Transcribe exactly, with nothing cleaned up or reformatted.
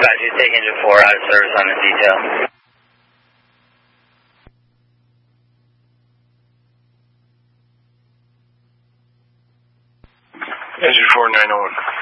Roger, you take engine four out of service on the detail. Engine four nine oh one.